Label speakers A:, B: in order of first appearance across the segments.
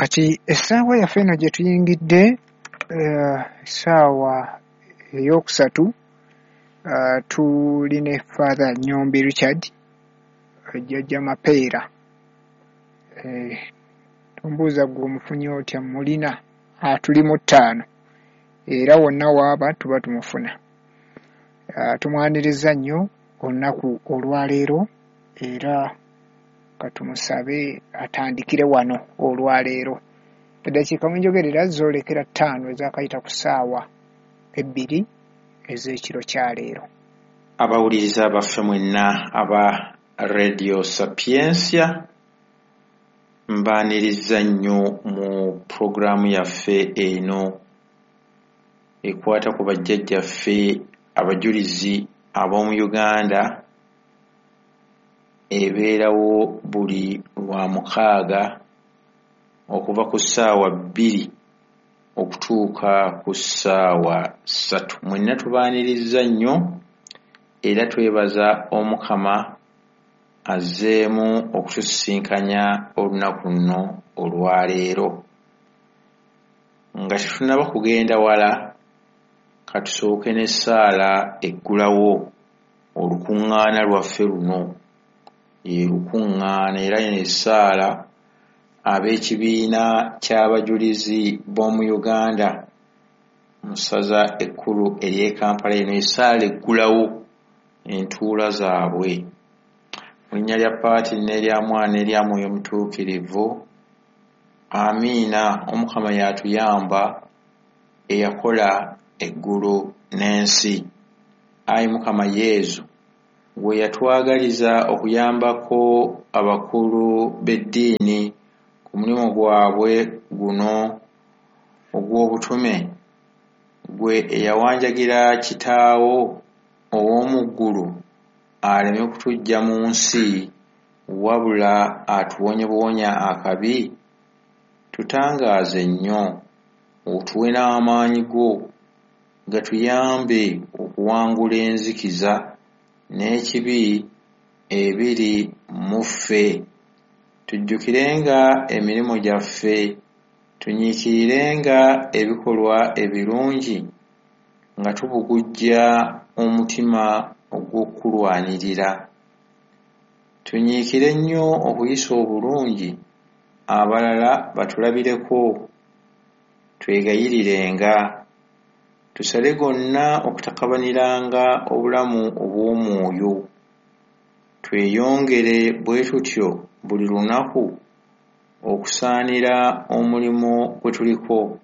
A: kati essaawa yaffe eno gye tuyingidde essaawa eyokusatu tuline Father Nyombi Richard Jjajja Mapeera. Tumbuuza gwe omufunye otya mulina tulimu 5 era wonna waaba tuba tumufuna. Tumwaniriza nnyo olunaku olwaleero era katumusabe atandikire wano olwaleero. Eddakiika mwenjogerera zoolekera 5 ezakayita ku ssaawa 2 ez'ekiro kya leero.
B: Abawuliriza baffe mwenna aba Radio Sapiensia mbaaniriza nnyo mu programu yaffe eno ekwata ku bajjajjaffe abajulizi ab'omu Uganda ebeerawo buli Lwamukaaga okuva ku ssaawa 2 okutuuka ku ssaawa 3. Mwenna tubaaniriza nnyo era twebaza Omukama azzeemu okutusisinkanya olunaku luno olwaleero. Nga tetunnaba kugenda wala katusooke n'essaala eggulawo olukuŋŋaana lwaffe luno. Ye lukuŋŋaana era n'essaala ab'ekibiina ky'abajulizi b'omu Uganda mu ssaza ekkulu ery'e Kampala eno essaala eggulawo entuula zaabwe. Mu linnya lya Paati n'erya Mwana n'erya Mwoyo Mutuukirivu. Amiina. Omukama yatuyamba eyakola eggulu n'ensi. Ayi Mukama Yezu gwe yatwagaliza okuyambako abakulu b'eddiini ku mulimu gwabwe guno ogw'obutume, gwe eyawanjagira kitaawo ow'omu ggulu aleme kutuggya mu nsi wabula atuwonye buwonya akabi. Tutangaaze nnyo otuwe n'amaanyi go gatuyambe okuwangula enzikiza n'ekibi ebiri mu ffe. Tujjukirenga emirimu gyaffe, tunyiikirirenga ebikolwa ebirungi nga tubugujja omutima ogw'okulwanirira. Tunyiikire nnyo okuyisa obulungi abalala batulabireko. Twegayirirenga tusale gonna okutakabaniranga obulamu obw'omwoyo. Tweyongere bwe tutyo buli lunaku okusaanira omulimu gwe tuliko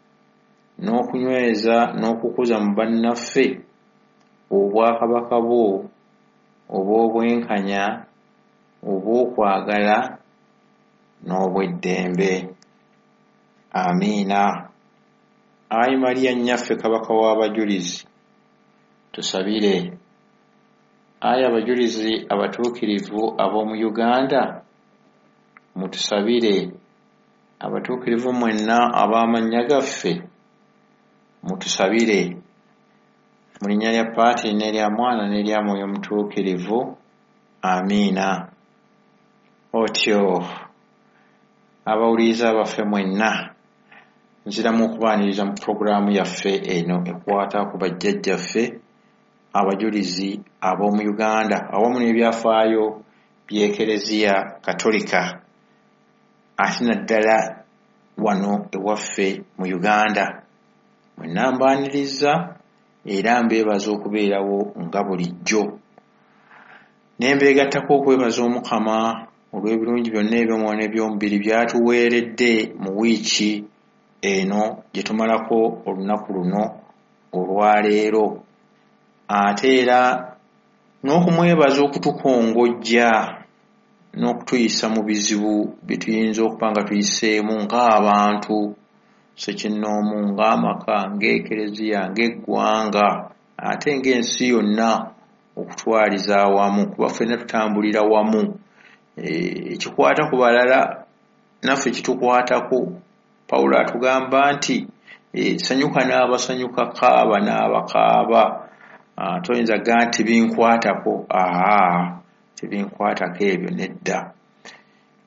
B: n'okunyweza n'okukuza mu bannaffe obwakabaka bwo obw'obwenkanya, obw'okwagala n'obw'eddembe. Amiina. Ayi Mariya nnyaffe kabaka w'abajulizi tusabire. Ayi abajulizi abatuukirivu ab'omu Uganda mutusabire. Abatuukirivu mwenna ab'amannya gaffe mutusabire. Mu linnya lya Paati n'erya Mwana n'erya Mwoyo Mutuukirivu. Amiina. Otyo abawuliriza baffe mwenna nziramu okubaaniriza mu puroguraamu yaffe eno ekwata ku bajjajjaffe abajulizi ab'omu Uganda awamu n'ebyafaayo by'Ekereziya Katolika ate naddala wano ewaffe mu Uganda. Mwenna mbaaniriza era mbeebaza okubeerawo nga bulijjo. Nembeegattako okwebaza Omukama olw'ebirungi byonna eby'omwoyo n'eby'omubiri byatuweeredde mu wiiki eno gye tumalako olunaku luno olwaleero. Ate era n'okumwebaza okutukongojja n'okutuyisa mu bizibu bye tuyinza okuba nga tuyiseemu ng'abantu, ssekinnoomu, ng'amaka, ng'Ekereziya, ng'eggwanga, ate ng'ensi yonna okutwaliza awamu kuba ffenna tutambulira wamu. Ekikwata ku balala naffe kitukwatako. Pawulo atugamba nti sanyuka n'abasanyuka, kaaba n'abakaaba. Toyinza gamba nti binkwatako. Tebinkwatako ebyo, nedda.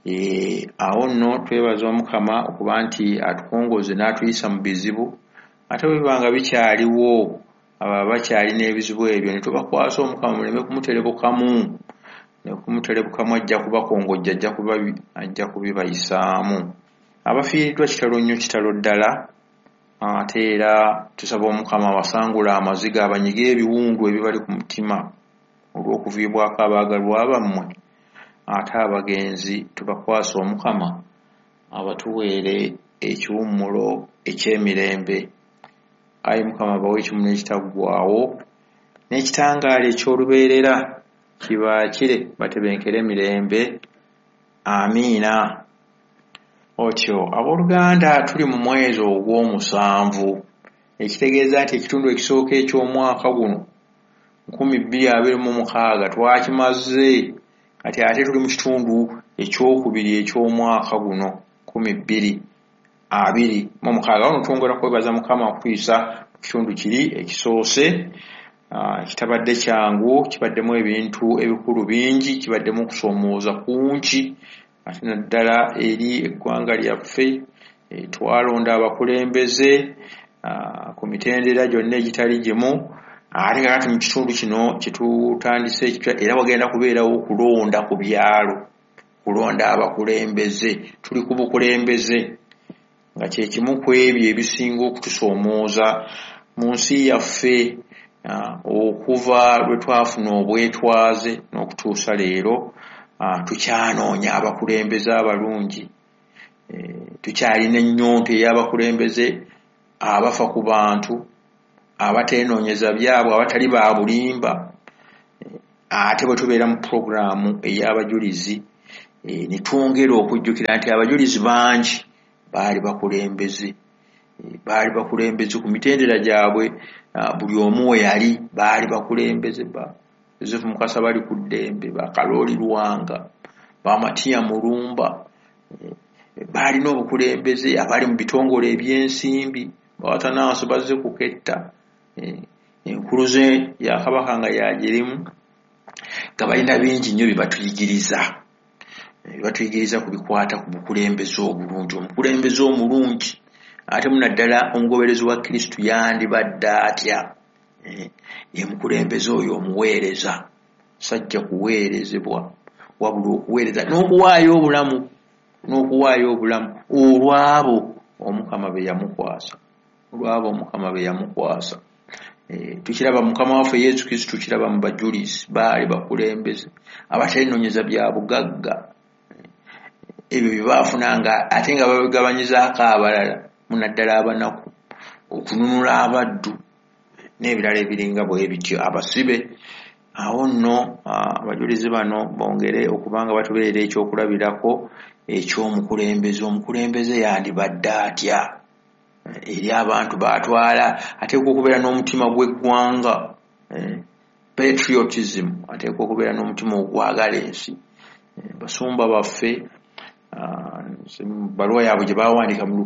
B: awo nno twebaza Omukama okuba nti atukongoze n'atuyisa mu bizibu ate bwebanga bikyaliwo aba bakyali n'ebizibu ebyo ne tubakwasa Omukama muleme kumuterebukamu ne kumuterebukamu ajja kubakongojja ajja kubibayisaamu abafiiriddwa kitalo nnyo kitalo ddala ate era tusaba Omukama abasangula amaziga abanyiga ebiwundu ebibali ku mutima olw'okuviibwako abaagalwa bammwe ate abagenzi tubakwasa Omukama abatuweere ekiwummulo eky'emirembe ayi Mukama bawe ekimu n'ekitaggwaawo n'ekitangaala eky'olubeerera kibaakire batebenkere emirembe amiina. Otyo abooluganda tuli mu mwezi ogw'omusanvu ekitegeeza nti ekitundu ekisooka eky'omwaka guno 2026 twakimaze kati ate tuli mu kitundu ekyokubiri eky'omwaka guno 2026 wano twongera kwebaza Mukama okutuyisa mu kitundu kiri ekisoose kitabadde kyangu kibaddemu ebintu ebikulu bingi kibaddemu okusoomooza kungi ate naddala eri eggwanga lyaffe twalonda abakulembeze ku mitendera gyonna egitali gimu ate kakati mu kitundu kino kyetutandise ekipya era wagenda kubeerawo okulonda ku byalo kulonda abakulembeze tuli ku bukulembeze nga kyekimu ku ebyo ebisinga okutusoomooza mu nsi yaffe okuva lwe twafuna obwetwaze n'okutuusa leero tukyanoonya abakulembeze abalungi tukyalina ennyonta ey'abakulembeze abafa ku bantu abateenoonyeza byabwe abatali ba bulimba ate bwe tubeera mu puroguraamu ey'abajulizi ne twongera okujjukira nti abajulizi bangi baali bakulembeze ku mitendera gyabwe buli omu we yali baali bakulembeze ba Yosefu Mukasa bali ku ddembe ba Kalooli Lwanga ba Matiya Mulumba baalina obukulembeze abali mu bitongole ebyensimbi Bawatanansi bazze kuketta enkuluze ya Kabaka nga yagirimu nga balina bingi nnyo bibatuyigiriza ku bikwata ku bukulembeze obulungi omukulembeze omulungi ate munaddala omugoberezi wa Kristo yandibadde atya ye mukulembeze oyo omuweereza sajja kuweerezebwa wabula okuweereza n'okuwaayo obulamu olwabo Omukama be yamukwasa tukiraba Mukama waffe Yesu Kristo tukiraba mu bajulizi baali bakulembeze abateenoonyeza bya bugagga ebyo bye baafunanga ate nga babigabanyizaako abalala munaddala abanaku okununula abaddu n'ebirala ebiringa bwe bityo abasibe awo nno abajulizi bano bongere okubanga batubeerera ekyokulabirako omukulembeze yandibadde atya eri abantu batwala ateekwa okubeera n'omutima gw'eggwanga patriotism ateekwa okubeera n'omutima ogwagala ensi basumba baffe baluwa yaabwe gye bawandiika mu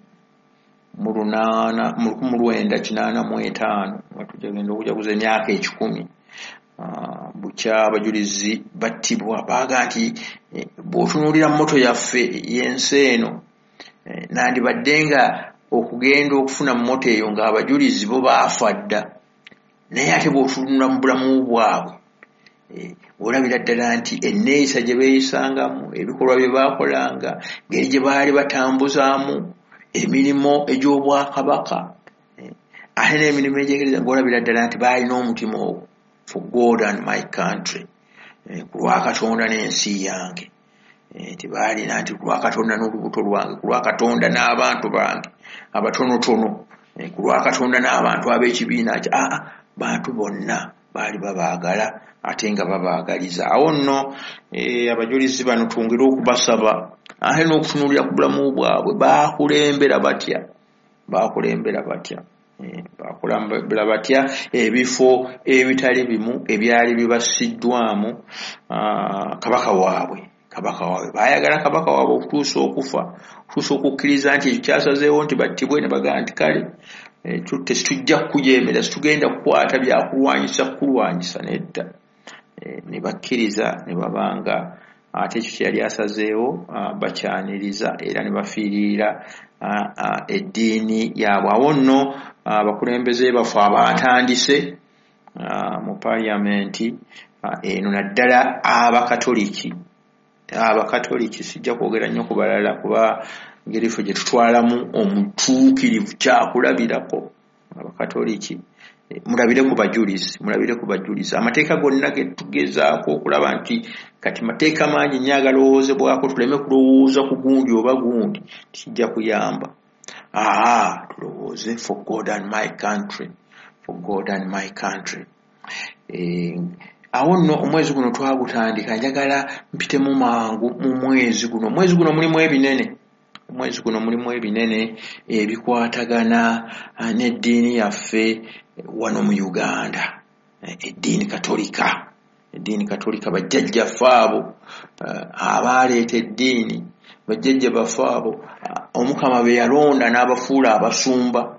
B: 1985 nga tugenda okujaguza emyaka 10 bukya abajulizi battibwa baaga nti bw'otunuulira moto yaffe y'ensi eno nandibadde nga okugenda okufuna mu moto eyo ng'abajulizi bo baafa dda naye ate bw'otunula mu bulamu bwabwe olabira ddala nti enneeyisa gye beeyisangamu ebikolwa bye baakolanga ngeri gye baali batambuzaamu emirimu egy'obwakabaka ate n'emirimu egyegereza ng'olabira ddala nti baalina omutima ogwo for God and my country ku lwa Katonda n'ensi yange tebaalina nti ku lwa Katonda n'olubuto lwange ku lwa Katonda n'abantu bange abatonotono ku lwa Katonda n'abantu ab'ekibiina kye bantu bonna baali babaagala ate nga babaagaliza awo nno abajulizi bano twongere okubasaba ate n'okutunuulira ku bulamu bwabwe baakulembera batya ebifo ebitali bimu ebyali bibasiddwamu kabaka waabwe baayagala kabaka waabwe okutuusa okufa okutuusa okukkiriza nti ekyo kyasazeewo nti battibwe ne bagamba nti kale situjja kujeemera situgenda kukwata byakulwanyisa nedda ne bakkiriza ne babanga ate ekyo kye yali asazeewo bakyaniriza era ne bafiirira eddiini yaabwe. Awo nno abakulembeze bafe abatandise mu paaliyamenti eno naddala abakatoliki sijja kwogera nnyo ku balala kuba ngeri ffe gye tutwalamu omutuukirivu kyakulabirako. Abakatoliki mulabire ku bajulizi amateeka gonna ge tugezaako okulaba nti kati mateeka mangi nnyo agalowoozebwako tuleme kulowooza ku gundi oba gundi kijja kuyamba. Tulowooze for God and my country. Awo nno omwezi guno twagutandika njagala mpitemu mangu mu mwezi guno mulimu ebinene ebikwatagana n'eddiini yaffe wano mu Uganda. Eddiini katolika bajjajjaffe abo abaaleeta eddiini bajjajja baffe abo Omukama be yalonda n'abafuula abasumba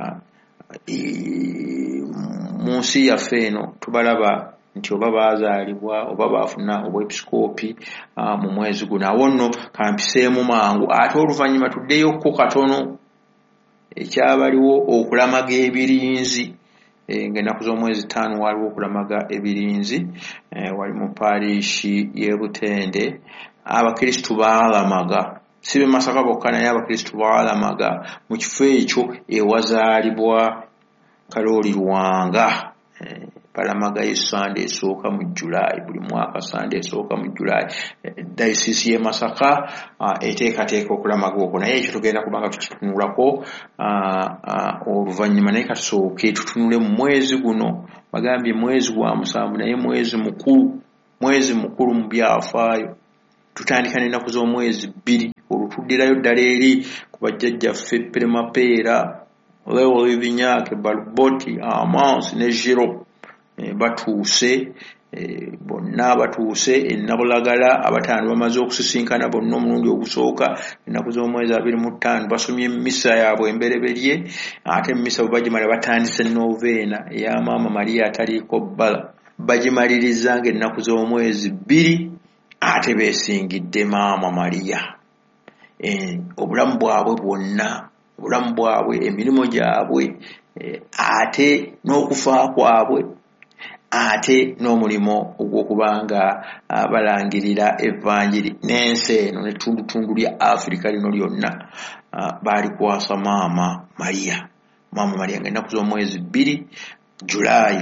B: mu nsi yaffe eno tubalaba nti oba baazaalibwa oba baafuna obwepisikoopi mu mwezi guno. Awo nno kampiseemu mangu ate oluvannyuma tuddeyokko katono ekyabaliwo okulamaga ebirinzi. Ng'ennaku z'omwezi 5 waliwo okulamaga ebirinzi wali mu paaliishi y'e Butende. Abakristu baalamaga si be Masaka bokka naye abakristu baalamaga mu kifo ekyo ewazaalibwa Kalooli Lwanga. Balamaga Sunday esooka mu July, buli mwaka Sunday esooka mu July. Dayosisi y'e Masaka eteekateeka okulamaga okwo, naye ekyo tugenda kubanga tukitunulako oluvannyuma. Naye katusooke tutunule mu mwezi guno. Bagambye mwezi gwa 7 naye mwezi mukulu mu byafaayo. Tutandika n'ennaku z'omwezi 2 olutuddirayo ddala eri ku bajjajjaffe Peremapeera, Leo Livinyaake, Balboti, Amansi ne Jiro. Batuuse bonna batuuse Nabulagala abataano bamaze okusisinkana bonna omulundi ogusooka ennaku z'omwezi 25 basomye emmisa yaabwe embereberye. Ate emmisa bwe bagimala batandise noveena eya Maama Maria ataliiko bbala bagimaliriza ng'ennaku z'omwezi 2 ate beesingidde Maama Maria. Obulamu bwabwe bwonna, obulamu bwabwe, emirimu gyabwe, ate n'okufa kwabwe, ate n'omulimo ogw'okubanga balangirira evanjiri n'ensi eno n'ettundutundu lya Afirika lino lyonna baali kwasa Maama Maria. Maama Maria ng'ennaku z'omwezi 2 Julayi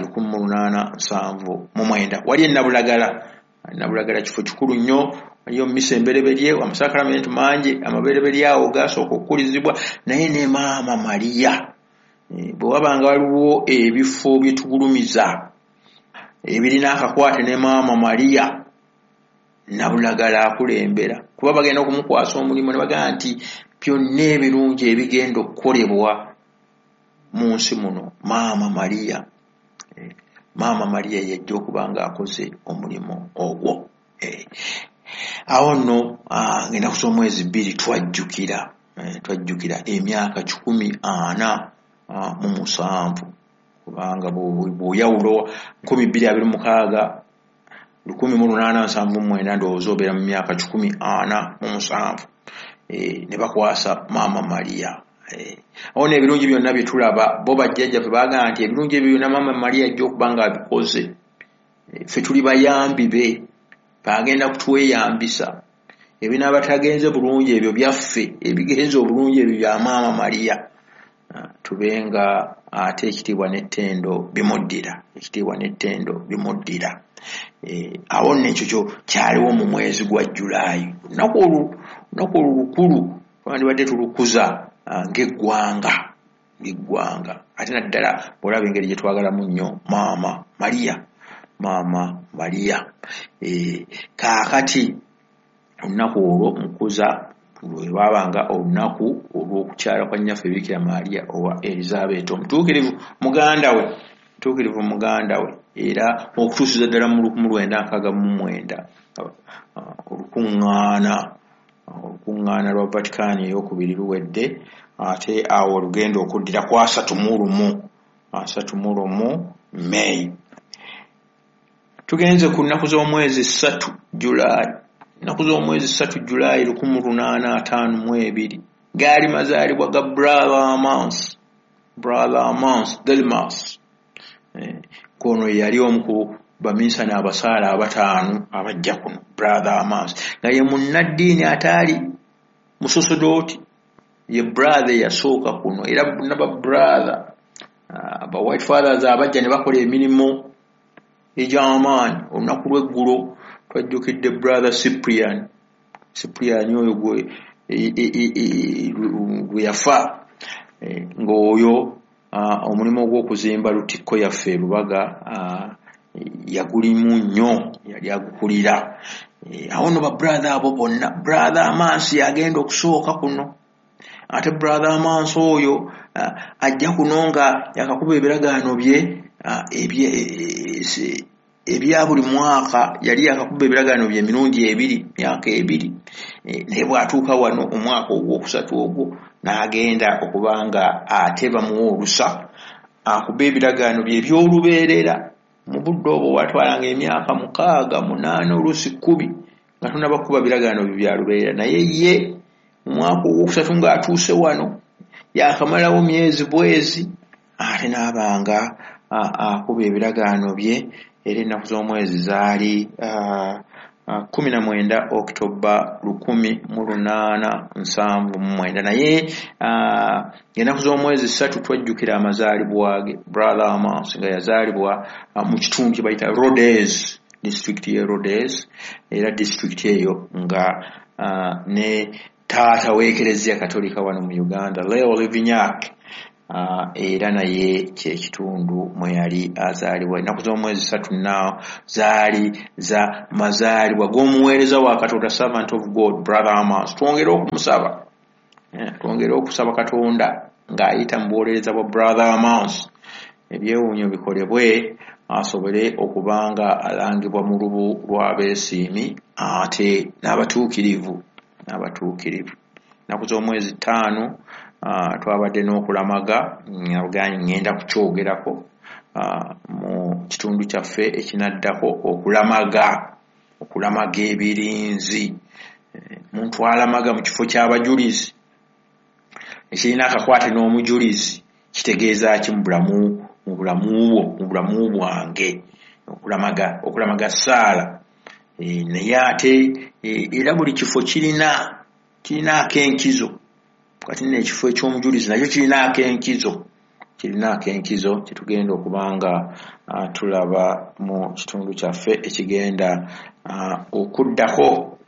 B: 1879 wali e Nabulagala kifo kikulu nnyo. Waliyo mmisa embereberye, amasakalamenti mangi, amabereberye awo gasooka okukulizibwa, naye ne Maama Maria. Bwe wabanga waliwo ebifo bye tugulumiza ebirina akakwate ne Maama Maria, Nabulagala akulembera, kuba bagenda okumukwasa omulimu ne bagamba nti byonna ebirungi ebigenda okukolebwa mu nsi muno Maama Maria yajja okuba ng'akoze omulimu ogwo. Awo nno ng'ennaku z'omwezi 2 twajjukira emyaka 47 kubanga bw'oyawulo 2026 1879 ndowooza obeera mu myaka 47 ne bakwasa Maama Maria. Awo n'ebirungi byonna bye tulaba bo bajjajjaffe baagamba nti ebirungi ebyo byonna Maama Maria ajja okuba ng'abikoze. Ffe tuli bayambi be, bagenda kutweyambisa. Ebinaaba tagenze bulungi ebyo byaffe, ebigenze obulungi ebyo bya Maama Maria. Tubenga ate ekitiibwa n'ettendo bimuddira. Awo n'ekyo kyo kyaliwo mu mwezi gwa Julayi. Olunaku olukulu twandibadde tulukuza ng'eggwanga. Ate naddala bw'olaba engeri gye twagalamu nnyo Maama Maria. Kaakati olunaku olwo mukuza lwe lwabanga olunaku olw'okukyala kwa nnyaffe Bikira Maria owa Elizabeth omutuukirivu muganda we era okutuusiza ddala mu 1969 olukuŋŋaana lwa Vatican ey'okubiri luwedde. Ate awo olugenda okuddira ku 31 May. Tugenze ku nnaku z'omwezi 3 Julayi ennaku z'omwezi 3 Julayi 1852 gaali mazaalibwa ga Brother Amance Delmas. Kono yali omu ku baminsani abasaala abataano abajja kuno, Brother Amance nga ye munnaddiini ataali musosodoti, ye brother yasooka kuno, era naba brother aba white fathers abajja ne bakola emirimu egy'amaanyi. Olunaku lw'eggulo twajjukidde Brother Cyprian oyo gwe yafa, ng'oyo omulimu ogw'okuzimba Lutikko yaffe Lubaga yagulimu nnyo, yali agukulira. Awo no ba brother abo bonna, Brother Amance yagenda okusooka kuno, ate Brother Amance oyo ajja kuno nga yakakuba ebiragaano bye ebya buli mwaka, yali yakakuba ebiragaano bye emirundi 2 myaka 2, naye bw'atuuka wano omwaka ogwokusatu ogwo n'agenda okubanga ate bamuwa olusa akuba ebiragaano bye eby'olubeerera. Mu budde obwo watwalanga emyaka 6, 8 oluusi 10 nga tunabakuba biragaano bye bya lubeerera, naye ye omwaka ogwokusatu ng'atuuse wano yakamalawo myezi bwezi ate n'abanga akuba ebiragaano bye. Era ennaku z'omwezi zaali 19 Oktoba 1879, naye ennaku z'omwezi 3 twajjukira amazaalibwa ge Brother Amance nga yazaalibwa mu kitundu kye bayita Rhodes, district ye Rhodes, era district eyo nga ne taata w'Eklezia Katolika wano mu Uganda, Leo Livignac, era naye kyekitundu mwe yali azaalibwa. Ennaku z'omwezi 3 naawo zaali za mazaalibwa g'omuweereza wa Katonda, servant of God, Brother Amance. Twongere okusaba Katonda ng'ayita mu buwolereza bwa Brother Amance ebyewuunyo bikolebwe asobole okubanga alangibwa mu lubu lw'abeesiimi ate n'abatuukirivu. Ennaku z'omwezi 5 twabadde n'okulamaga, ngenda kukyogerako mu kitundu kyaffe ekinaddako, okulamaga ebirinzi. Muntu alamaga mu kifo ky'abajulizi ekirina akakwate n'omujulizi kitegeeza ki mu bulamu bwange, okulamaga ssaala. Naye ate era buli kifo kirina akenkizo. Kati n'ekifo eky'omujulizi nakyo kirina akenkizo kyetugenda okubanga tulaba mu kitundu kyaffe ekigenda okuddako.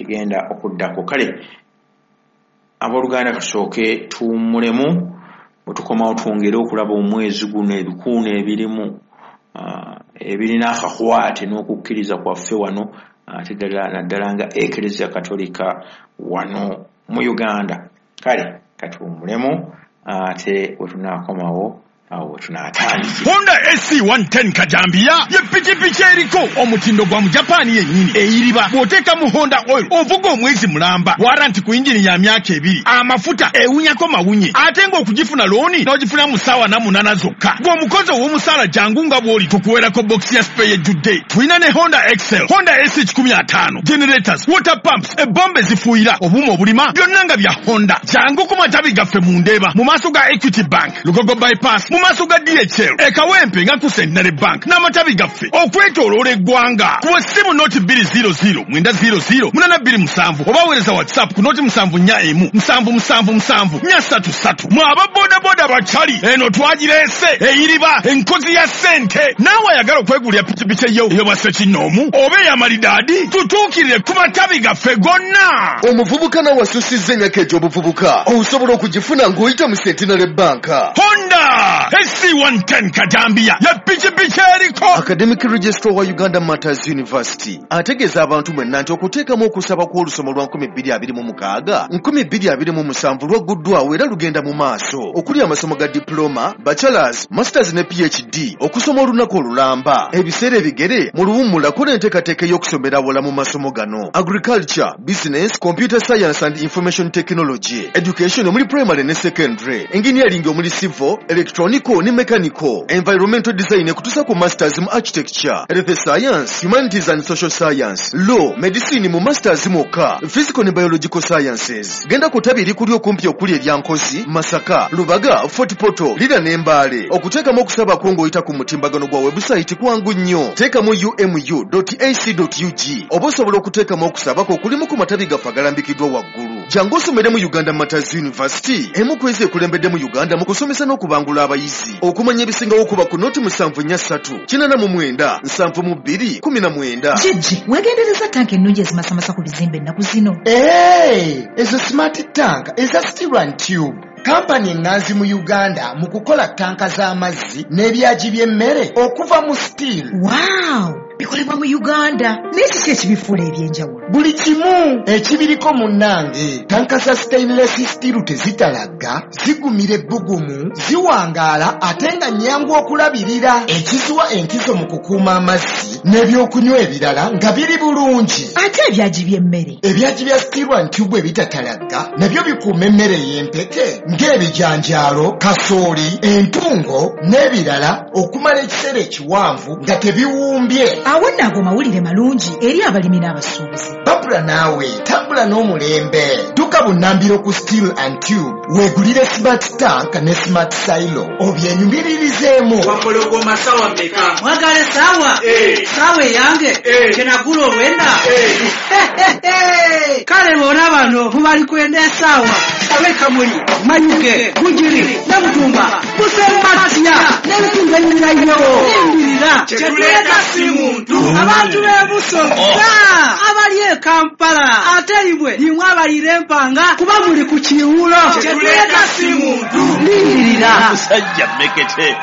B: Kale abooluganda kasooke tuwummulemu, bwe tukomawo twongere okulaba omwezi guno ebikuuno ebirimu ebirina akakwate n'okukkiriza kwaffe wano ate naddala nga Eklezia Katolika wano mu Uganda. Kale katuwummulemu ate bwe tunaakomawo awo tunatandika.
C: Honda SC110 Kajambia ye pikipiki eriko omutindo gwa mu Japan yennyini eyiriba bw'oteeka mu Honda oil ovuga omwezi mulamba, waranti ku injini ya myaka 2, amafuta ewunyako mawunye, ate ng'okugifuna looni n'ogifuna mu ssaawa 8 zokka. Bw'omukozi ow'omusaala jangu nga bw'oli tukuweerako bokisi ya spray ejjudde. Tulina ne Honda Excel, Honda SH15, generators, water pumps, ebbomba ezifuuyira, obuuma obulima, byonna nga bya Honda. Jangu ku matabi gaffe mu Ndeeba mu maaso ga Equity Bank, Lugogo bypass mu maaso ga DHL, ekawempe nga ku Centenary Bank n'amatabi gaffe okwetooloola eggwanga. Ku ssimu noti 200 900 827 oba weereza WhatsApp ku noti 741 777 433. Mwe aba bodaboda bacali eno twagireese eyiriba enkozi ya ssente. Naawe ayagala okwegulira pikipiki eyo bwa ssekinnoomu oba ey'amalidaadi, tutuukirire ku matabi gaffe gonna.
D: Omuvubuka nawe asusizza ennyaka egy'obuvubuka osobola okugifuna ng'oyita mu Centenary Bank.
C: Honda SC110 Kajambia ya pikipiki eriko.
D: Academic Registrar wa Uganda Matters University ategeeza abantu mwenna nti okuteekamu okusaba kw'olusomo lwa 2026 2027 lwagguddwawo era lugenda mu maaso okuli amasomo ga diploma, bachelors, masters ne PhD okusoma olunaku olulamba. Ebiseera ebigere mu luwummula kola enteekateeka y'okusomera awala mu masomo gano: agriculture, business, computer science and information technology, education omuli primary ne secondary, engineering omuli civil, electronics Electronical ne Mechanical, Environmental Design kutusa ku Masters mu Architecture, Health Science, Humanities and Social Science, Law, Medicine mu Masters moka, Physical ne Biological Sciences. Genda kutabiri kuli okumpi okuli eryankozi, Masaka, Lubaga, Fort Portal, Lira n'Embale. Okuteekamu okusaba kwo ng'oyita ku mutimbagano gwa website kwangu nnyo. Teekamu umu.ac.ug. Oba osobola okuteekamu okusaba kwo kulimu ku matabi gaffe agalambikiddwa waggulu. Jangu osomere mu Uganda Matters University. Emu kwezi ekulembedde mu Uganda mu kusomesa n'okubangula abayizi. Okumanya ebisingawo okuba ku noti 743 89 72
E: Jijji, wegendereza tank ennungi ezimasamasa ku bizimbe ennaku zino.
F: Ezo smart tank eza steel and tube. Kampani ennanzi mu Uganda mu kukola tanka z'amazzi n'ebyaji by'emmere okuva mu steel.
E: Wow! Bikolebwa mu Uganda. N'ekiki ekibifuula ebyenjawulo?
F: Buli kimu ekibiriko munnange. Tanka za stainless steel tezitalagga, zigumira ebbugumu, ziwangaala ate nga nnyangu okulabirira. Ekizuwa enkizo mu kukuuma amazzi n'ebyokunywa ebirala nga biri bulungi.
E: Ate ebyaji by'emmere?
F: Ebyaji bya steel and tube ebitatalagga nabyo bikuuma emmere y'empeke ng'ebijanjaalo, kasooli, entungo n'ebirala okumala ekiseera ekiwanvu nga tebiwumbye.
E: Awo nno ago mawulire malungi eri abalimi n'abasuubuzi.
F: Babula naawe tambula n'omulembe. Dduka bunnambiro ku steel and tube weegulire smart tank ne smart silo obyenyumiririzemu.
G: Wampologoma sawa mmeka? Mwagale sawa? Sawa eyange? Kenagula olwenda? Kale bona bano mubali kwenda esawa. Abeka muli Mayuge, Bujiri, Namutumba, Musematia, Namutumba Nirayo, Ndirira, Chetuleeta si muntu, abantu b'ebusoga, abali e Kampala, ate ibwe nimwe abalira empanga kuba muli ku kiwulo. Chetuleeta si muntu, Ndirira.
C: Musajja mekete.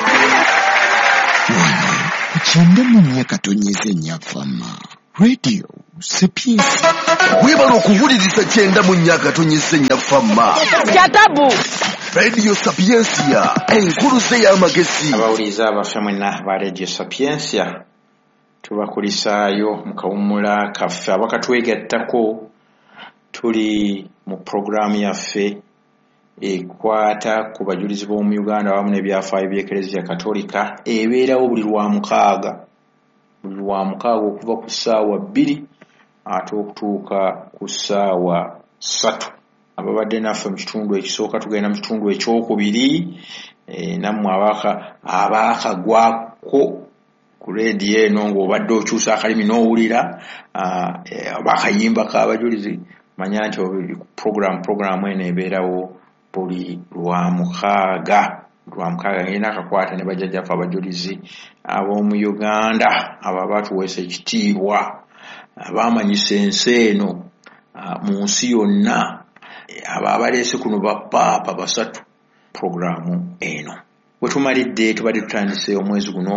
H: Kukyenda mu myaka tonyeze ennyavama. Radio Sapiensia.
D: Webala okuwuliriza kyenda mu nnyaka tonyeze ennyavama.
I: Kyatabu.
D: Radio Sapiensia, enkuluze y'amagezi.
B: Abawuliriza abaffe mwenna ba Radio Sapiensia, tubakulisaayo mu kawummula kaffe abakatwegattako. Tuli mu programu yaffe ekwata ku bajulizi b'omu Uganda awamu n'ebyafaayo by'Eklezia Katolika ebeerawo buli Lwamukaaga okuva ku ssaawa 2 ate okutuuka ku ssaawa 3. Ababadde naffe mu kitundu ekisooka tugenda mu kitundu ekyokubiri, nammwe abaakagwako ku leediyo eno ng'obadde okyusa akalimi n'owulira abakayimba k'abajulizi, manya nti programu eno ebeerawo buli Lwamukaaga ngenda akakwata ne bajjajjaffe abajulizi ab'omu Uganda abo batuweesa ekitiibwa, abaamanyisa ensi eno mu nsi yonna, abo abaleese kuno bapaapa 3 programu eno. We tumalidde tubadde tutandise omwezi guno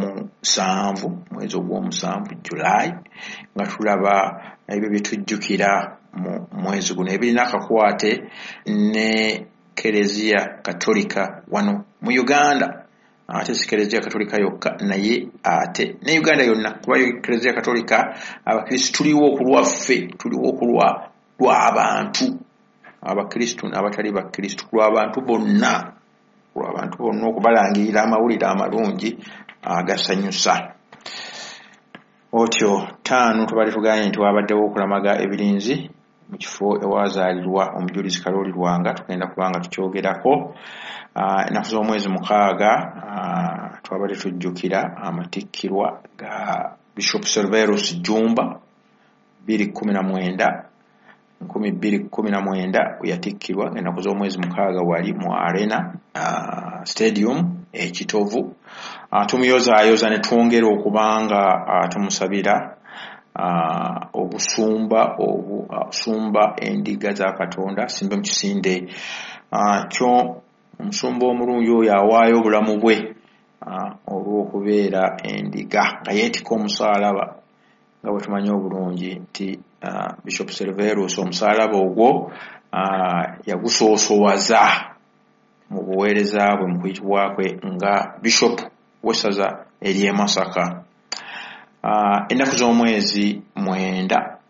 B: ogw'omusanvu July, nga tulaba ebyo bye tujjukira mu mwezi guno ebirina akakwate ne Eklezia Katolika wano mu Uganda. Ate si Eklezia Katolika yokka naye ate ne Uganda yonna, kuba Eklezia Katolika abakristo tuliwo okulwaffe, tuliwo okulwa lw'abantu abakristo n'abatali bakristo, lw'abantu bonna okubalangirira amawulire amalungi agasanyusa. Otyo 5 tubadde tuganye nti wabaddewo okulamaga ebirinzi mu kifo ewazaalirwa omujulizi Kalooli Lwanga. Tugenda kubanga tukyogerako. Ennaku z'omwezi 6 twabadde tujjukira amatikkirwa ga Bishop Severus Jumba 2019 yatikkirwa. Ennaku z'omwezi 6 wali mu Arena Stadium ekitovu. Tumuyozaayoza ne twongera okubanga tumusabira obusumba endiga za Katonda simbe mu kisinde kyo. Omusumba omulungi oyo awaayo obulamu bwe olw'okubeera endiga nga yeetika omusaalaba, nga bwe tumanyi obulungi nti Bishop Severus omusaalaba ogwo yagusoosowaza mu buweereza bwe mu kuyitibwa kwe nga Bishop w'essaza ery'e Masaka. Ennaku z'omwezi 9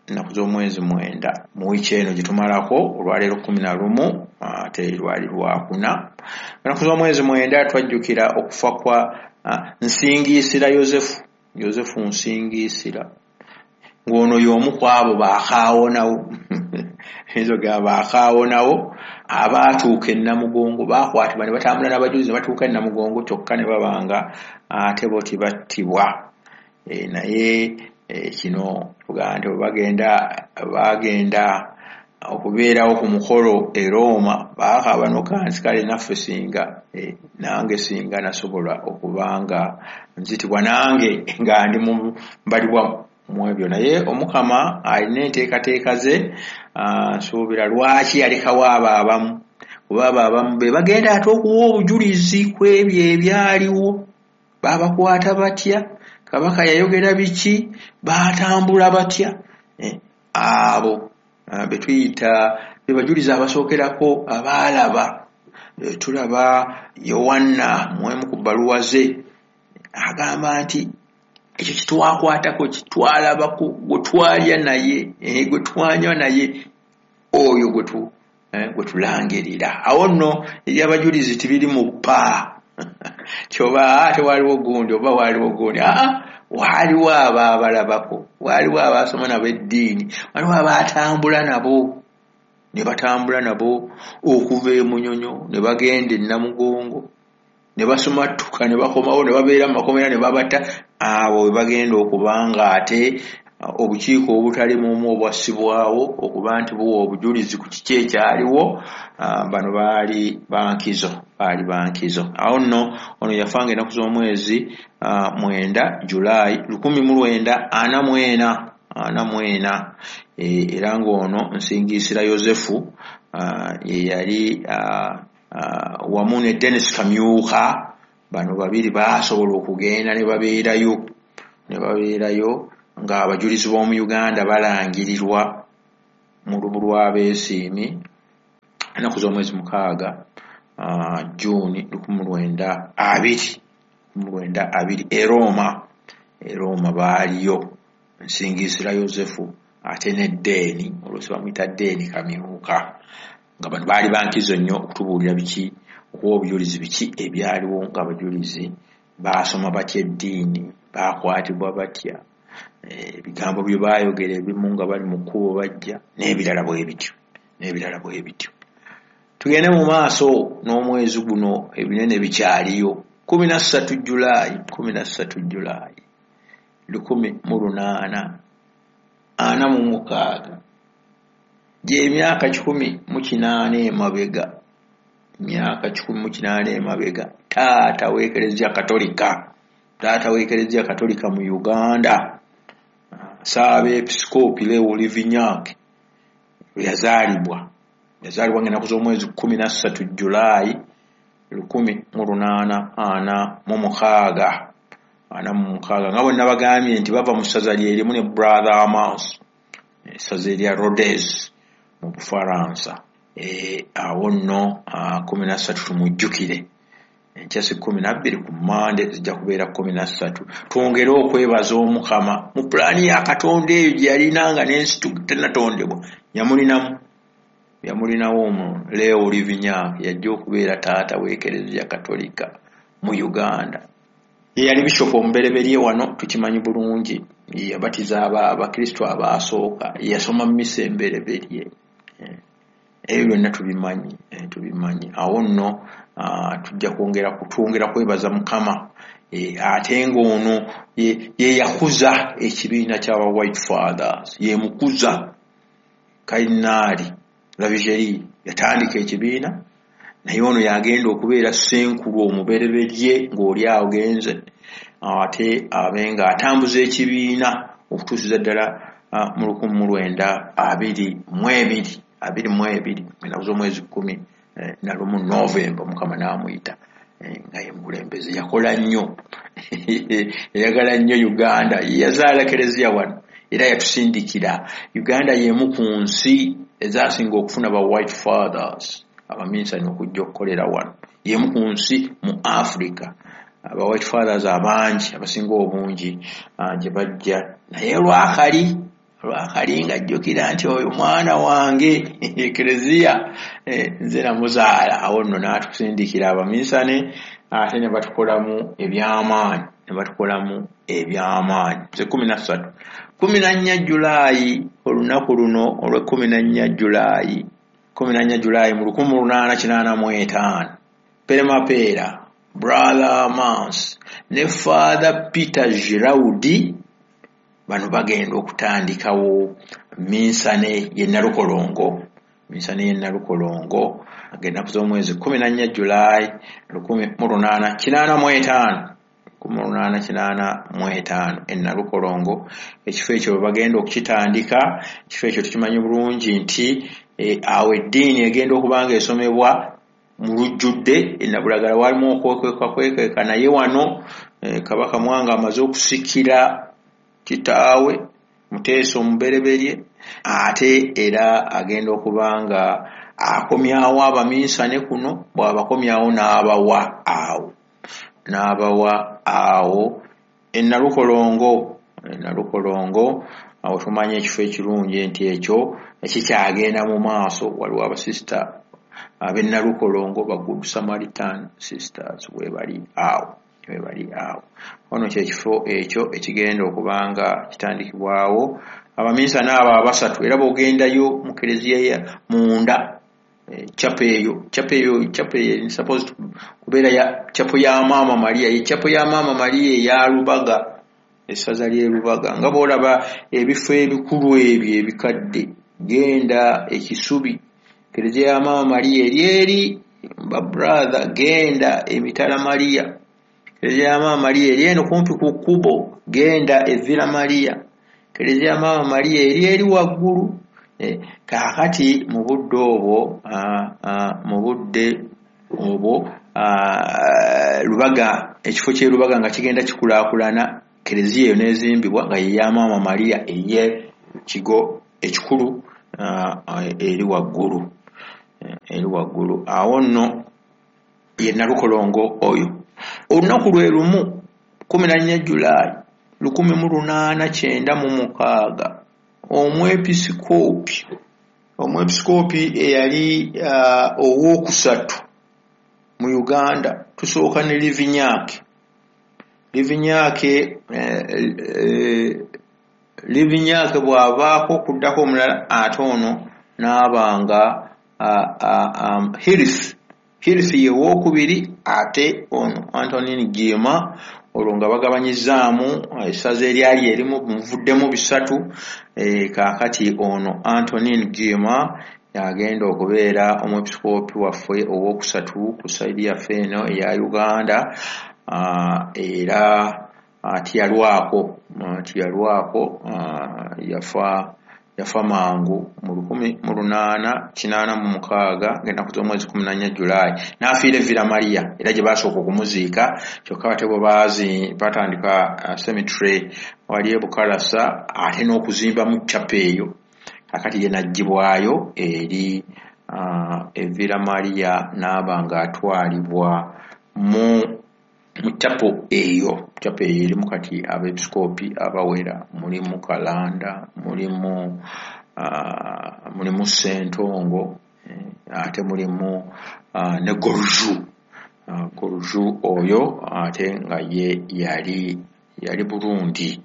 B: ennaku z'omwezi 9 mu wiiki eno gitumalako olwaleero 11 ate lwali lwakuna. Ennaku z'omwezi 9 twajjukira okufa kwa Nsingiisira Yozefu Nsingiisira, ng'ono y'omu ku abo baakaawonawo ezo ga baakaawonawo abaatuuka e Namugongo, baakwatibwa ne batambula n'abajulizi ne batuuka e Namugongo kyokka ne babanga ate bo tibattibwa. Naye kino tugaa nti bagenda okubeerawo ku mukolo e Roma, baakaaba n'okansi kale naffe singa nange singa nasobola okubanga nzitibwa nange nga ndi mbalibwa mu ebyo. Naye Omukama alina enteekateeka ze, nsuubira lwaki yalekawo abo abamu, kuba abo abamu be bagenda ate okuwa obujulizi ku ebyo ebyaliwo. Babakwata batya? Kabaka yayogera biki? Baatambula batya? Abo be tuyita be bajulizi abasookerako abaalaba. Tulaba Yowanna mu emu ku bbaluwa ze agamba nti ekyo kitwakwatako kitwalabako gwe twalya naye gwe twanywa naye oyo gwe tulangirira. Awo nno eri abajulizi tibiri mu ppa kyoba tewaliwo gundi oba waliwo gundi, waliwo abo abalabako, waliwo abaasoma nabo eddiini, waliwo abaatambula nabo ne batambula nabo okuva e Munyonyo ne bagenda e Namugongo ne basomattuka ne bakomawo ne babeera mu makomera ne babata. Abo we bagenda okubanga ate obukiiko obutalimu obwassibwawo okuba nti buwa obujulizi ku kiki ekyaliwo. Bano baali bankizo. Awo nno ono yafanga ennaku z'omwezi 9 Julayi 1944. Era ng'ono Nsingiisira Yozefu ye yali wamu ne Dennis Kamyuka, bano babiri baasobola okugenda ne babeerayo ng'abajulizi b'omu Uganda balangirirwa mu lubu lw'Abeesiimi ennaku z'omwezi 6 Juuni 1920 e Roma baaliyo Nsingiisira Yozefu ate ne Deni, olwose bamuyita Deni Kamyuka, nga bano baali bankizo nnyo okutubuulira biki okuwa obujulizi biki ebyaliwo ng'abajulizi baasoma batya eddiini, baakwatibwa batya, ebigambo bye baayogera ebimu nga bali mu kkubo bajja n'ebirala bwe bityo. Tugende mu maaso n'omwezi guno ebinene bikyaliyo. 13 Julayi 1846 gy'emyaka 18 emabega. Taata w'Eklezia Katolika mu Uganda, Ssaabeepisikoopi Leo Livinyak yazaalibwa ng'ennaku z'omwezi 13 Julayi 1846 nga bwe nabagambye nti bava mu ssaza lyerimu ne Brother Amos, essaza erya Rodez mu Bufaransa. Awo nno 13 tumujjukire. Enkya 12 ku Mande zijja kubeera 13. Twongere okwebaza Omukama mu pulaani ya Katonda eyo gye yalinanga n'ensi tennatondebwa. Yamulinawo omwo Leo Livinyak yajja okubeera taata w'Eklezia Katolika mu Uganda. Ye yali bishopu omubereberye wano, tukimanyi bulungi. Yabatiza abakristo abaasooka, yasoma mmisa embereberye. Ebyo byonna tubimanyi. Awo nno tujja kwongera kwebaza Mukama. Ate ng'ono ye yakuza ekibiina ky'aba White Fathers, ye mukuza. Kardinali Lavigeri yatandika ekibiina, naye ono yagenda okubeera ssenkulu omubereberye ng'oli awo genze, ate abenga atambuza ekibiina okutuusiza ddala mu 1922 ennaku z'omwezi 11 Novemba Mukama n'amuyita nga ye mukulembeze. Yakola nnyo, yayagala nnyo Uganda, yazaala Eklezia wano era yatusindikira. Uganda y'emu ku nsi ezaasinga okufuna ba White Fathers, abaminsani okujja okukolera wano. Y'emu ku nsi mu Africa aba White Fathers abangi abasinga obungi gye bajja, naye lwakalinga ajjukira nti oyo mwana wange ekereziya nze namuzaala. Awo nno n'atusindikira abaminsane ate ne batukolamu ebyamaanyi 13 14 Julaayi olunaku luno olwe 14 Julaayi mu 1885 Peremapeera Brother Mans ne Father Peter Giraudi bano bagenda okutandikawo minsane ye Nalukolongo. Agenda kuza omwezi 14 Julaayi 1885 e Nalukolongo. Ekifo ekyo bagenda okukitandika. Ekifo ekyo tukimanyi bulungi nti awo eddiini egenda okubanga esomebwa mu lujjudde. E Nabulagala walimu okwekweka naye wano Kabaka Mwanga amaze okusikira kitaawe Muteesa omubereberye, ate era agenda okubanga akomyawo abaminsane kuno. Bw'abakomyawo n'abawa awo e Nalukolongo. Awo tumanye ekifo ekirungi nti ekyo ekikyagenda mu maaso. Waliwo abasista ab'e Nalukolongo ba Good Samaritan Sisters webali awo. Ono kyekifo ekyo ekigenda okubanga kitandikibwawo abaminsane abo abasatu. Era bw'ogendayo mu kereziya ya munda chapa eyo supposed kubeera ya chapo ya Maama Maria. Ye chapo ya Maama Maria eya Lubaga, essaza ly'e Lubaga. Nga bw'olaba ebifo ebikulu ebyo ebikadde, genda Ekisubi kereziya ya Maama Maria eryeri ba brother, genda Emitala Maria kereziya ya Maama Maria eri eno kumpi ku kkubo, genda Evira Maria kereziya ya Maama Maria eri waggulu. Kaakati mu budde obwo Lubaga, ekifo ky'e Lubaga nga kigenda kikulaakulana, kereziya eyo n'ezimbibwa nga ye ya Maama Maria eye kigo ekikulu eri waggulu. Awo nno ye Nalukolongo oyo. Olunaku lwe lumu 14 Julaayi 1896 omwepisikoopi eyali owookusatu mu Uganda, tusooka ne Livinyaake bw'avaako kuddako omulala ate ono n'abanga Hilf ye wookubiri, ate ono Antonin Giema. Olwo nga bagabanyizaamu essaza eryali erimu muvuddemu 3. Kaakati ono Antonin Giema yagenda okubeera omwepisikoopi waffe owookusatu ku sayidi yaffe eno eya Uganda. Era tiyalwako yafa mangu mu 1886 ng'ennaku z'omwezi 14 Julaayi. N'afiira Evira Maria, era gye baasooka okumuziika. Kyokka bate bwe batandika cemetery wali e Bukalasa, ate n'okuzimba mu chapa eyo. Kakati ye n'aggyibwayo eri Evira Maria n'aba ng'atwalibwa mu chapo eyo erimu kati abepisikoopi abawera. Mulimu Kalanda, mulimu Sentongo, ate mulimu ne Goruju oyo ate nga ye yali Burundi.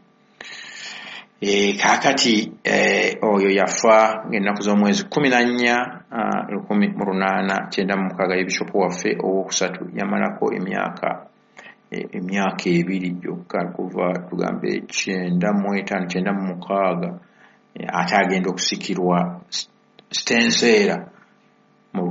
B: Kaakati oyo yafa ng'ennaku z'omwezi 14 1896 ye bishopu waffe owookusatu. Yamalako emyaka 2 gyokka kuva tugambe 95-96. Ate agenda okusikirwa Stensera mu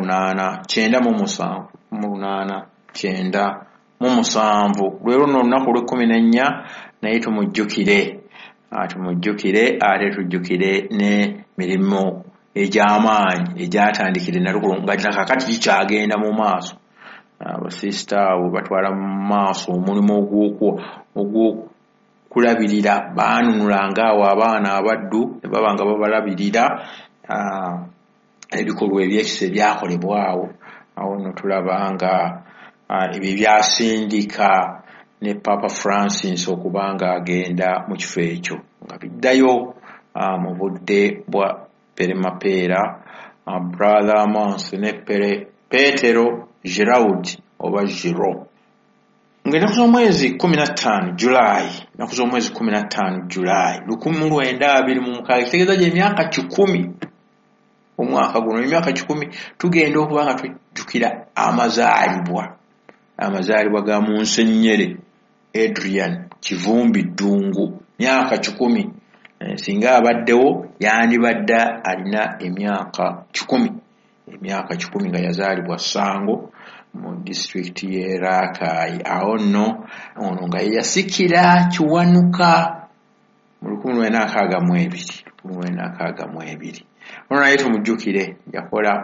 B: 1897. Lwero nno olunaku lwe-14 naye tumujjukire ate tujjukire ne mirimu egy'amaanyi egyatandikira Nalukolongo nga kakati kikyagenda mu maaso. Abasista abo batwala mu maaso omulimu ogw'okulabirira. Baanunulanga awo abaana abaddu ne baba nga babalabirira ebikolwa ebyekisa ebyakolebwawo. Awo nno tulaba nga ebyo byasindika ne Papa Francis okuba nga agenda mu kifo ekyo nga biddayo mu budde bwa Peremapeera, Brother Amansi ne Petero Giraud oba Giro. Ng'ennaku z'omwezi 15 July, ennaku z'omwezi 15 July 1926, kitegeeza gye emyaka 10 omwaka guno, emyaka 10 tugenda okuba nga tujjukira amazaalibwa ga Monsenyere Adrian Kivumbi Ddungu, myaka 10. Singa abaddewo yandibadde alina emyaka 10, emyaka 10 nga yazaalibwa Ssango mu district y'e Rakai. Awo nno ono nga yasikira Kiwanuka mu 1962. Ono naye tumujjukire, yakola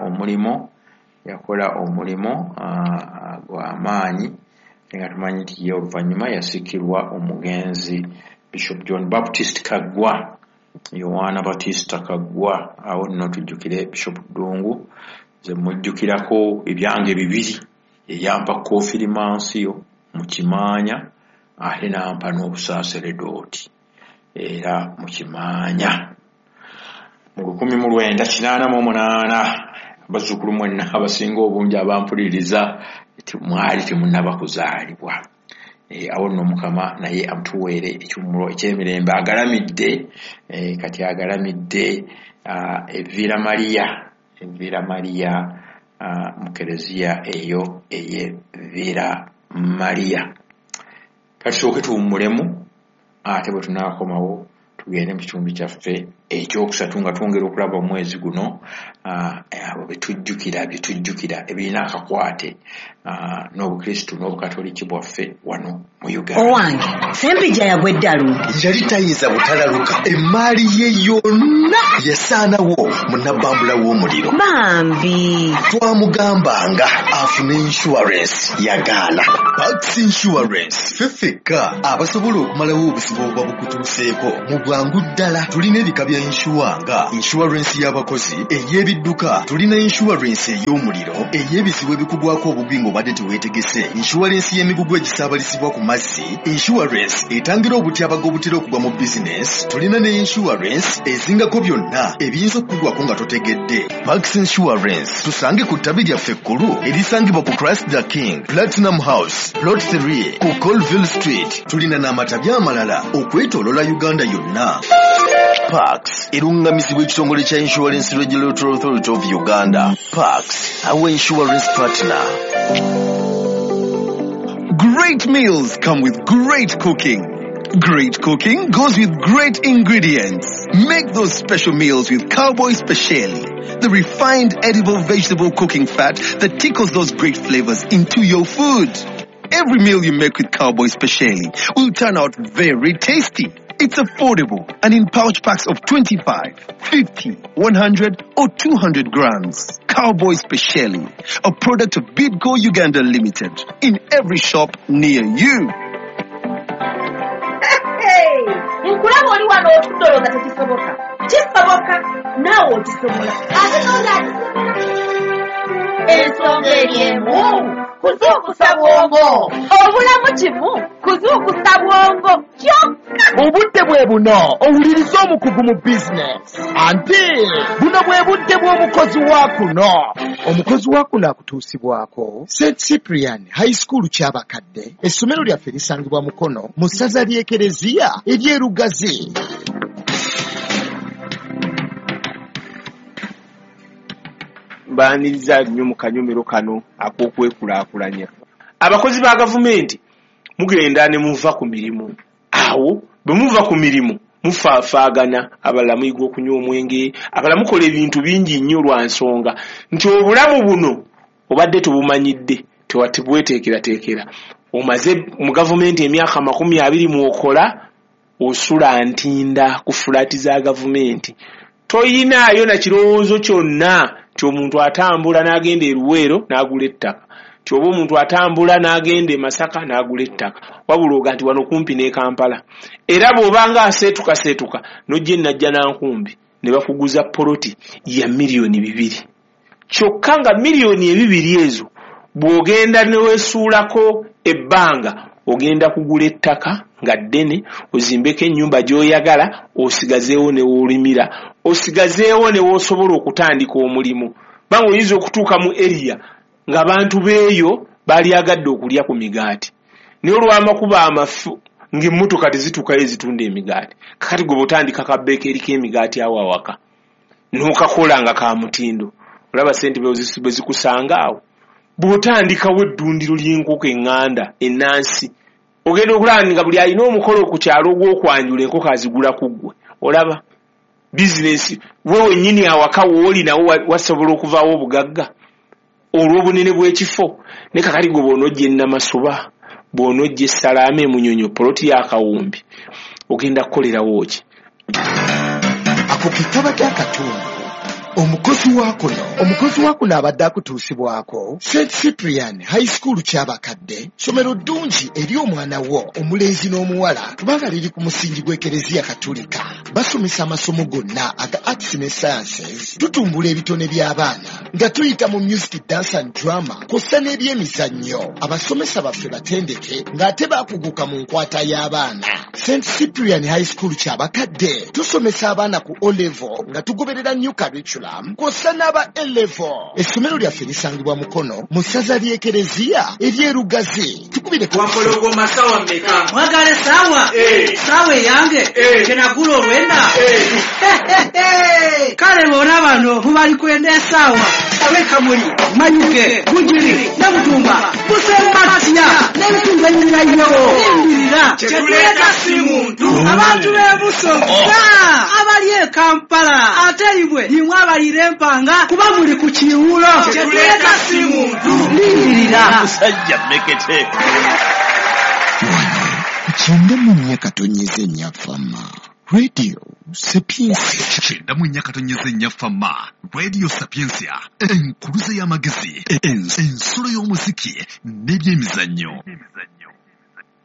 B: omulimo gw'amaanyi, nga tumanyi nti ye oluvannyuma yasikirwa omugenzi Bishop John Baptist Kaggwa, Yohana Batista Kaggwa. Awo nno tujjukire Bishop Ddungu. Nze mujjukirako ebyange bibiri, eyampa Koofirimansiyo mu Kimaanya ate n'ampa n'obusaaseredooti era mu Kimaanya. Mu 1988 abazzukulu mwenna abasinga obungi abampuliriza mwali temunnaba kuzaalibwa. Awo nno Mukama naye amutuweere ekyumuro eky'emirembe, agalamidde kati agalamidde Evira Maria mu Kereziya eyo eye Vira Maria. Kati tusooke tuwummulemu ate bwe tunaakomawo tugende mu kitundu kyaffe ekyokusatu nga twongera okulaba omwezi guno abo betujjukira ebirina akakwate n'Obukristu n'Obukatoliki bwaffe wano mu Uganda.
E: Owange Sempija yagwa eddalu,
D: yali tayinza butalaluka, emmaali ye yonna yasaanawo mu nnabbambula w'omuliro.
E: bambi
D: Twamugambanga afune insurance yagaana. Pax Insurance ffeffekka abasobola okumalawo obuzibu obuba bukutuuseeko mu bwangu ddala. Tulina ebika bya insuwa, insurance y'abakozi, ey'ebidduka, tulina insurance ey'omuliro, ey'ebizibu ebikugwako obugwi ng'obadde teweetegese, insurance y'emigugu egisaabalisibwa ku mazzi, insurance etangira obutyabaga obutera okugwa mu business, tulina ne insurance ezingako byonna ebiyinza okukugwako nga totegedde. Pax Insurance tusange ku ttabi lyaffe ekkulu erisangibwa ku Christ the King, Platinum House, Plot 3 ku Colville Street. Tulina n'amatabi amalala okwetoolola Uganda yonna. Pax erungamizibwa ekitongole kya Insurance Regulatory Authority of Uganda. Pax, our insurance partner.
I: Great meals come with great cooking. Great cooking goes with great ingredients. Make those special meals with Cowboy Speciale, the refined edible vegetable cooking fat that tickles those great flavors into your food. Every meal you make with Cowboy Speciale will turn out very tasty. It's affordable and in pouch packs of 25, 50, 100 or 200 grams. Cowboy Speciale, a product of Bidco Uganda Limited, in every shop near you.
J: Nkulaba oli wano otudoloza tekisoboka. Kisoboka naawe okisobola. Ate n'olala ensonga eryemu kuzuukusa bwongo. Obulamu kimu kuzuukusa bwongo kyokka.
F: Obudde bwe buno owuliriza omukugu mu bizinesi. Ante buno bwe budde bw'omukozi wa kuno. Omukozi wa kuno akutuusibwako St. Cyprian High School ky'abakadde. Essomero lyaffe lisangibwa Mukono mu ssaza ly'Ekereziya ery'Erugazi.
K: Baaniriza nnyo mu kanyomero kano ak'okwekulaakulanya. Abakozi ba gavumenti mugenda ne muva ku mirimu. Awo bwe muva ku mirimu mufaafaagana, abalala muyiga okunywa omwenge, abalala mukola ebintu bingi nnyo lwa nsonga nti obulamu buno obadde tubumanyidde tebweteekerateekera. Omaze mu gavumenti emyaka 20 muokola, osula ntinda ku fulaati za gavumenti. Toyinaayo na kirowoozo kyonna ti omuntu atambula n'agenda e Luweero n'agula ettaka, ti oba omuntu atambula n'agenda e Masaka n'agula ettaka, wabula oga nti wano kumpi ne Kampala. Era bw'obanga aseetukaseetuka n'ojja Najja Nankumbi ne bakuguza poloti ya miliyoni 2. Kyokka nga miliyoni 2 ezo bw'ogenda ne weesuulako ebbanga ogenda kugula ettaka nga ddene ozimbeko ennyumba gy'oyagala osigazeewo ne w'olimira osigazeewo ne w'osobola okutandika omulimu banga oyinza okutuuka mu eriya ng'abantu beeyo balyagadde okulya ku migaati naye olw'amakuba amafu ng'emmotoka tezituukayo ezitunda emigaati kakati gwe bw'otandika kabbeeka eriko emigaati awo awaka n'okakola nga ka mutindo olaba ssente bwe zikusanga awo bw'otandikawo eddundiro ly'enkoko eŋŋanda ennansi ogenda okulaba nga buli alina omukolo ku kyalo gw'okwanjula enkoko azigula ku ggwe olaba bizinesi wewe nnyini awaka wooli nawo wasobola okuvaawo obugagga olw'obunene bw'ekifo ne kakati gwe bw'onojja ennamasuba bw'onojja essalaama emunyonyo poloti y'akawumbi ogenda kukolerawo ki
F: ako kitaba ky'akatundu omukozi wakuno abadde akutuusibwako St. Cyprian High School ky'abakadde somero ddungi eri omwana wo omulenzi n'omuwala kubanga liri ku musingi gw'ekereziya katolika basomesa amasomo gonna aga arts ne sciences tutumbula ebitone by'abaana nga tuyita mu music, dance and drama kw'ossa n'ebyemizannyo abasomesa baffe batendeke ng'ate baakuguka mu nkwata y'abaana. St. Cyprian High School ky'abakadde tusomesa abaana ku O-level nga tugoberera new curriculum kw'ossa n'aba A-level. Essomero lyaffe lisangibwa Mukono mu ssaza ly'ekereziya ery'erugazi. Tukubire
G: wampologoma sawa mmeka mwagale sawa sawa eyange kenagula olwenda kale bona bano mubali kwenda esaawa abekamuli manyuke bujiri nabutumba busembatya n'ebitundu enyirayo imbirira kyetuleeta si muntu abantu b'ebusoga abali e Kampala ate imwe limwe abalira empanga kuba muli ku kiwulo kyetuleeta si muntu lindirira
C: musajja mekete
H: Kyenda mu nnyaka tonyeze nnyafama Radio Sapiensia.
C: Kyenda mu nnyaka tonyeze nnyafama Radio Sapiensia, enkuluze y'amagezi, ensolo y'omuziki n'ebyemizannyo.